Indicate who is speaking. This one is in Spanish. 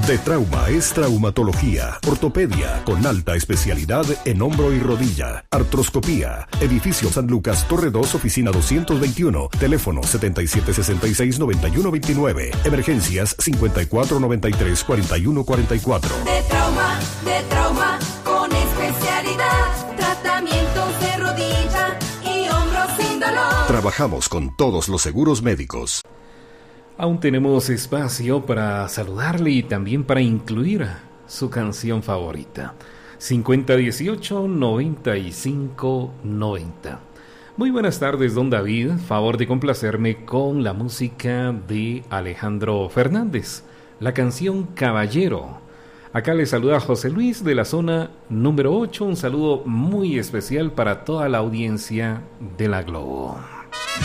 Speaker 1: De Trauma es traumatología, ortopedia con alta especialidad en hombro y rodilla, artroscopía. Edificio San Lucas, Torre 2, oficina 221, teléfono 7766-9129, emergencias 5493-4144.
Speaker 2: De trauma, con especialidad, tratamientos de rodilla y hombros sin dolor.
Speaker 1: Trabajamos con todos los seguros médicos.
Speaker 3: Aún tenemos espacio para saludarle y también para incluir su canción favorita. 5018-9590. Muy buenas tardes, don David. Favor de complacerme con la música de Alejandro Fernández, la canción Caballero. Acá le saluda José Luis de la zona número 8. Un saludo muy especial para toda la audiencia de La Globo.